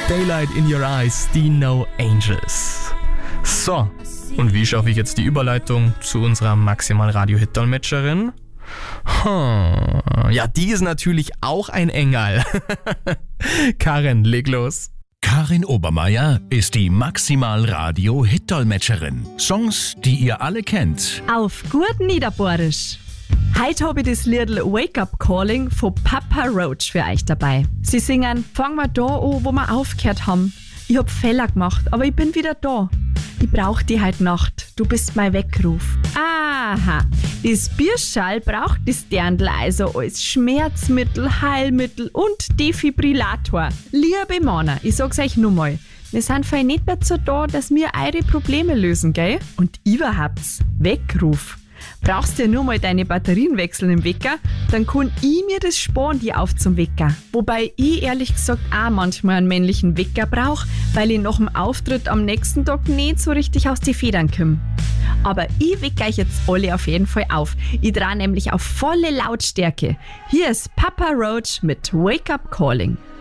Daylight in Your Eyes, die No Angels. So, und wie schaffe ich jetzt die Überleitung zu unserer Maximal-Radio-Hit-Dolmetscherin? Ja, die ist natürlich auch ein Engel. Karin, leg los. Karin Obermeier ist die Maximal-Radio-Hit-Dolmetscherin. Songs, die ihr alle kennt. Auf gut Niederbohrisch. Heute habe ich das Liedl Wake Up Calling von Papa Roach für euch dabei. Sie singen, fangen wir da an, wo wir aufgehört haben. Ich hab Fehler gemacht, aber ich bin wieder da. Ich brauch die heute Nacht, du bist mein Weckruf. Aha, das Bierschall braucht das Dirndl also als Schmerzmittel, Heilmittel und Defibrillator. Liebe Männer, ich sag's euch nur mal, wir sind fein nicht dazu da, dass wir eure Probleme lösen, gell? Und überhaupt, Weckruf. Brauchst du nur mal deine Batterien wechseln im Wecker, dann kann ich mir das sparen, die auf zum Wecker. Wobei ich ehrlich gesagt auch manchmal einen männlichen Wecker brauche, weil ich nach dem Auftritt am nächsten Tag nicht so richtig aus die Federn komme. Aber ich wecke euch jetzt alle auf jeden Fall auf. Ich drehe nämlich auf volle Lautstärke. Hier ist Papa Roach mit Wake Up Calling.